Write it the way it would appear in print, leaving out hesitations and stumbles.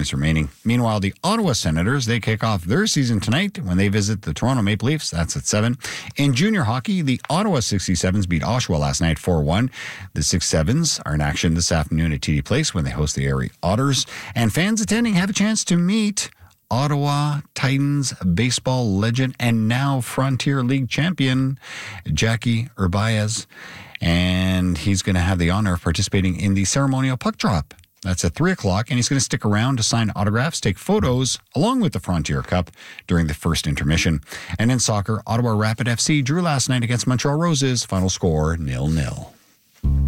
minutes remaining. Meanwhile, the Ottawa Senators, they kick off their season tonight when they visit the Toronto Maple Leafs. That's at 7. In junior hockey, the Ottawa 67s beat Oshawa last night 4-1. The 6-7s are in action this afternoon at TD Place when they host the Erie Otters. And fans attending have a chance to meet Ottawa Titans baseball legend and now Frontier League champion Jackie Urbaez. And he's going to have the honor of participating in the ceremonial puck drop. That's at 3 o'clock, and he's going to stick around to sign autographs, take photos, along with the Frontier Cup during the first intermission. And in soccer, Ottawa Rapid FC drew last night against Montreal Roses. Final score 0-0.